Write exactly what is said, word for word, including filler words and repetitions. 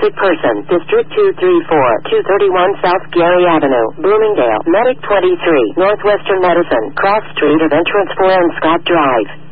sick person. District two three four, two thirty-one South Gary Avenue, Bloomingdale. Medic twenty-three, Northwestern Medicine, Cross Street of Entrance four and Scott Drive.